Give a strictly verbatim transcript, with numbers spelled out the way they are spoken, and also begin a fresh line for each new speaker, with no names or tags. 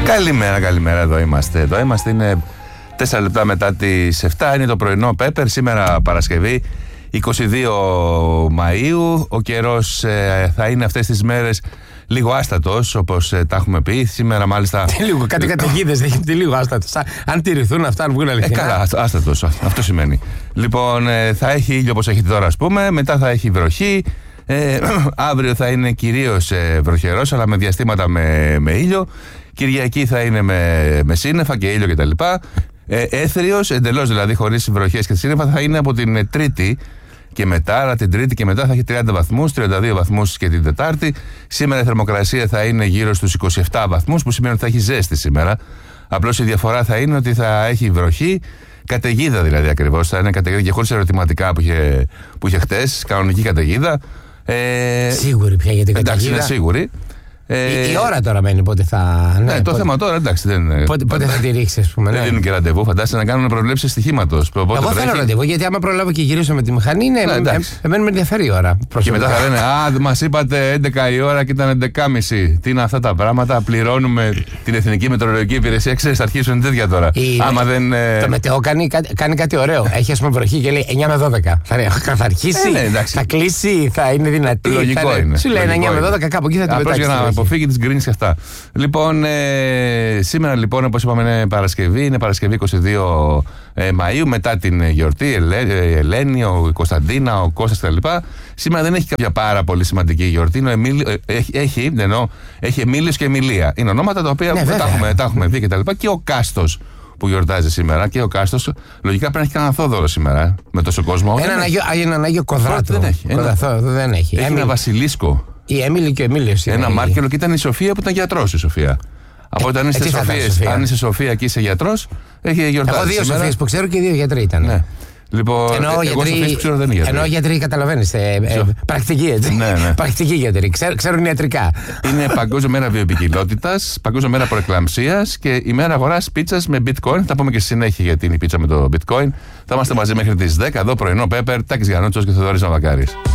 Καλημέρα, καλημέρα, εδώ είμαστε. Εδώ είμαστε, είναι τέσσερα λεπτά μετά τις επτά, είναι το πρωινό Πέπερ, σήμερα Παρασκευή, είκοσι δύο Μαΐου. Ο καιρός ε, θα είναι αυτές τις μέρες λίγο άστατος, όπως ε, τα έχουμε πει. Σήμερα μάλιστα...
Τι λίγο, κάτι καταιγίδες δεν είναι λίγο άστατος. Αν τηρηθούν αυτά, αν βγουν αληθινά.
Ε, καλά, άστατος, αυτό σημαίνει. Λοιπόν, ε, θα έχει ήλιο όπως έχετε τώρα, ας πούμε, μετά θα έχει βροχή. Ε, αύριο θα είναι κυρίως ε, βροχερός, αλλά με διαστήματα με, με ήλιο. Κυριακή θα είναι με, με σύννεφα και ήλιο κτλ. Ε, έθριος, εντελώς δηλαδή χωρίς βροχές και σύννεφα, θα είναι από την Τρίτη και μετά, αλλά την Τρίτη και μετά θα έχει τριάντα βαθμούς, τριάντα δύο βαθμούς και την Τετάρτη. Σήμερα η θερμοκρασία θα είναι γύρω στους είκοσι επτά βαθμούς, που σημαίνει ότι θα έχει ζέστη σήμερα. Απλώς η διαφορά θα είναι ότι θα έχει βροχή, καταιγίδα δηλαδή ακριβώς. Θα είναι καταιγίδα και χωρίς ερωτηματικά που είχε, που είχε χτες, κανονική καταιγίδα.
Ε, σίγουρη πια για την καταιγίδα.
Εντάξει, είναι σίγουρη.
Ε, η, η ώρα τώρα μένει πότε θα.
Ναι,
ναι
το
πότε,
θέμα τώρα εντάξει δεν.
Πότε, πότε θα τη ρίξει, α πούμε.
Δεν
ναι.
δίνουν και ραντεβού, φαντάζεσαι να κάνουν προβλέψεις στοιχήματος. Εγώ
βρέχει... θέλω ραντεβού, γιατί άμα προλάβω και γυρίσω με τη μηχανή, ναι, ναι ε, εμένα με ενδιαφέρει η ώρα.
Και μετά θα λένε, α, μας είπατε έντεκα η ώρα και ήταν έντεκα και μισή. Τι είναι αυτά τα πράγματα, πληρώνουμε την Εθνική Μετεωρολογική Υπηρεσία. Ξέρεις, θα αρχίσουν τέτοια τώρα.
Η...
Άμα δεν, ε...
Το μετεό κάνει, κάνει κάτι ωραίο. Έχει α πούμε βροχή και λέει εννιά με δώδεκα. Θα, θα αρχίσει, ε, ναι, θα κλείσει, θα είναι δυνατή.
Λογικό
θα...
είναι.
Σου λέει εννιά με δώδεκα κάπου εκεί θα την πετάξει.
Για να αποφύγει τις γκρίνες και αυτά. Λοιπόν, ε, σήμερα λοιπόν, όπως είπαμε, είναι Παρασκευή, είναι Παρασκευή είκοσι δύο ε, Μαΐου, μετά την γιορτή, η Ελένη, ο Κωνσταντίνα, ο Κώστας κτλ. Σήμερα δεν έχει κάποια πάρα πολύ σημαντική γιορτή. Είναι Εμίλιο, ε, έχει, έχει, εννοώ, έχει Εμίλιος και Εμιλία. Είναι ονόματα τα οποία ναι, τα, έχουμε, τα έχουμε δει κτλ. Και, και ο Κάστος που γιορτάζει σήμερα. Και ο Κάστος λογικά πρέπει να έχει κανένα Θόδωρο σήμερα με τόσο κόσμο.
Έναν Αγίο, έναν Αγίο Κοδράτο.
Δεν έχει. Ένα,
δεν έχει.
Έχει ένα Βασιλίσκο.
Η Έμιλη και ο Εμίλιος.
Ένα Μάρκελο και ήταν η Σοφία που ήταν γιατρός η Σοφία. Από όταν είσαι Σοφία, αν είσαι Σοφία και είσαι γιατρός, έχει γιορτάσει.
Εγώ δύο Σοφίες που ξέρω και δύο γιατροί ήταν.
Ναι. Λοιπόν,
ενώ
εγώ
γιατροί,
Σοφίες που ξέρω δεν είναι γιατροί.
Ενώ γιατροί καταλαβαίνεις, ε, ε, πρακτικοί έτσι.
Ναι, ναι.
Πρακτικοί γιατροί, ξέρ, ξέρουν ιατρικά.
Είναι Παγκόσμια Μέρα Βιοποικιλότητας, Παγκόσμια Μέρα Προεκλαμψίας και η μέρα αγοράς πίτσας με bitcoin. Θα πούμε και στη συνέχεια γιατί είναι η πίτσα με το bitcoin. Θα είμαστε μαζί μέχρι τις δέκα εδώ πρωινό Πέπερ, Τάκης Γιαννούτσος και Θοδωρής Ναβακάρης.